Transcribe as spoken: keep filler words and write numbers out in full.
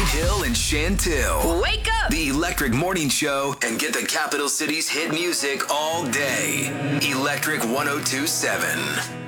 Hill and Chantil. Wake up! The Electric Morning Show, and get the capital city's hit music all day. Electric one oh two point seven.